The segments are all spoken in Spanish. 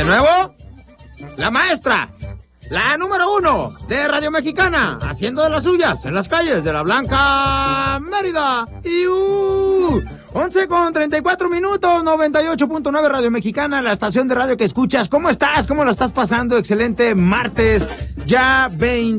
nuevo, la maestra, la número 1 de Radio Mexicana, haciendo de las suyas en las calles de la Blanca Mérida. 11:34 minutos, 98.9 Radio Mexicana, la estación de radio que escuchas. ¿Cómo estás? ¿Cómo lo estás pasando? Excelente martes, ya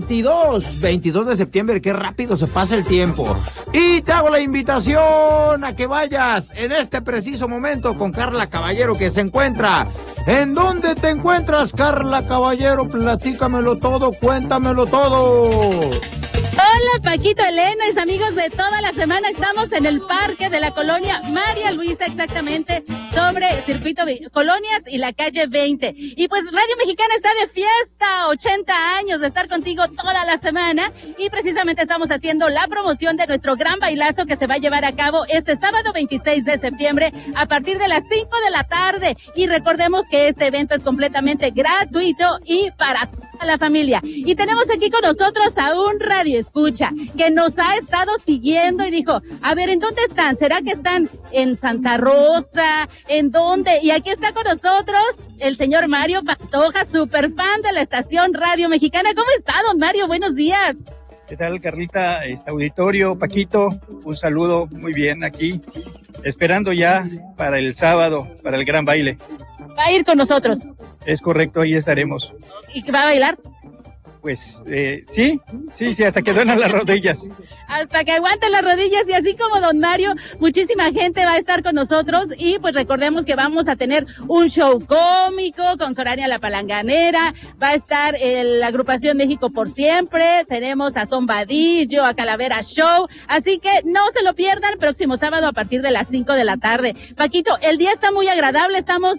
22 de septiembre. Qué rápido se pasa el tiempo. Y te hago la invitación a que vayas en este preciso momento con Carla Caballero, que se encuentra. ¿En dónde te encuentras, Carla Caballero? Platícamelo todo, cuéntamelo todo. Hola, Paquito, Elena, mis amigos de toda la semana. Estamos en el parque de la colonia María Luisa, exactamente sobre Circuito Colonias y la calle 20. Y pues Radio Mexicana está de fiesta, 80 años de estar contigo toda la semana. Y precisamente estamos haciendo la promoción de nuestro gran bailazo que se va a llevar a cabo este sábado 26 de septiembre a partir de las 5 de la tarde. Y recordemos que este evento es completamente gratuito y para toda la familia. Y tenemos aquí con nosotros a un radio escucha que nos ha estado siguiendo y dijo, a ver, ¿en dónde están? ¿Será que están en Santa Rosa? ¿En dónde? Y aquí está con nosotros el señor Mario Pantoja, súper fan de la estación Radio Mexicana. ¿Cómo está, don Mario? Buenos días. ¿Qué tal, Carlita? Auditorio, Paquito, un saludo, muy bien aquí, esperando ya para el sábado, para el gran baile. ¿Va a ir con nosotros? Es correcto, ahí estaremos. ¿Y va a bailar? Pues sí, hasta que duelen las rodillas. Hasta que aguanten las rodillas, y así como don Mario, muchísima gente va a estar con nosotros. Y pues recordemos que vamos a tener un show cómico con Sorania la Palanganera, va a estar la agrupación México por Siempre, tenemos a Son Vadillo, a Calavera Show, así que no se lo pierdan, próximo sábado a partir de las 5 de la tarde. Paquito, el día está muy agradable, estamos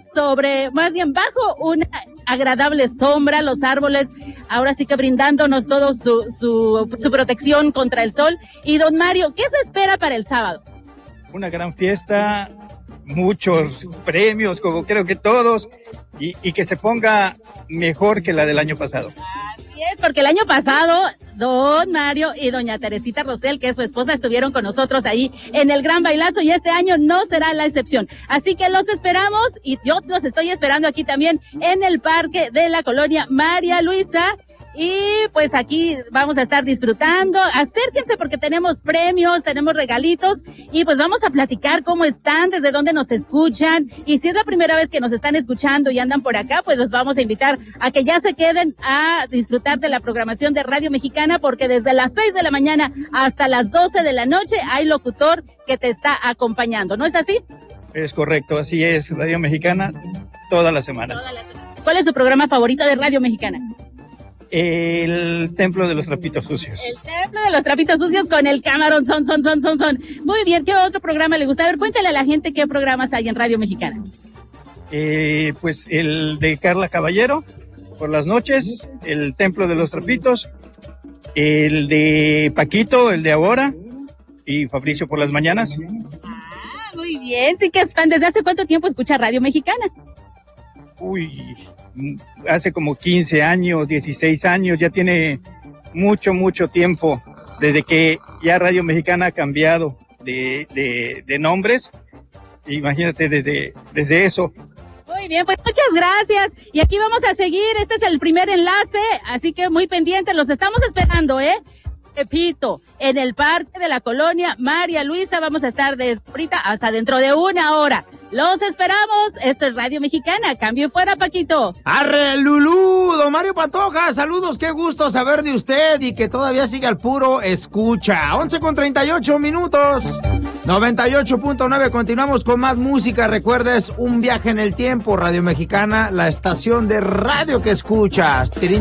bajo una agradable sombra, los árboles ahora sí que brindándonos todo su protección contra el sol. Y don Mario, ¿qué se espera para el sábado? Una gran fiesta, muchos premios, como creo que todos, y que se ponga mejor que la del año pasado. Así es, porque el año pasado don Mario y doña Teresita Rosel, que es su esposa, estuvieron con nosotros ahí en el gran bailazo, y este año no será la excepción. Así que los esperamos, y yo los estoy esperando aquí también en el parque de la colonia María Luisa. Y pues aquí vamos a estar disfrutando. Acérquense porque tenemos premios, tenemos regalitos, y pues vamos a platicar cómo están, desde dónde nos escuchan, y si es la primera vez que nos están escuchando y andan por acá, pues los vamos a invitar a que ya se queden a disfrutar de la programación de Radio Mexicana, porque desde las 6 de la mañana hasta las 12 de la noche hay locutor que te está acompañando, ¿no es así? Es correcto, así es, Radio Mexicana toda la semana. ¿Cuál es su programa favorito de Radio Mexicana? El Templo de los Trapitos Sucios. El Templo de los Trapitos Sucios con el Camarón, son. Muy bien, ¿qué otro programa le gusta? A ver, cuéntale a la gente qué programas hay en Radio Mexicana. Pues el de Carla Caballero, por las noches, el Templo de los Trapitos, el de Paquito, el de ahora, y Fabricio por las mañanas. Ah, muy bien, sí que están. ¿Desde hace cuánto tiempo escucha Radio Mexicana? Uy, hace como 15 años, 16 años, ya tiene mucho tiempo, desde que ya Radio Mexicana ha cambiado de nombres, imagínate desde eso. Muy bien, pues muchas gracias, y aquí vamos a seguir, este es el primer enlace, así que muy pendientes, los estamos esperando, repito, en el parque de la colonia María Luisa, vamos a estar desde ahorita hasta dentro de una hora. Los esperamos. Esto es Radio Mexicana. Cambio y fuera, Paquito. ¡Arre, Lulú! Don Mario Pantoja, saludos, qué gusto saber de usted y que todavía sigue al puro escucha. 11:38 minutos. 98.9, continuamos con más música. Recuerda, es un viaje en el tiempo. Radio Mexicana, la estación de radio que escuchas.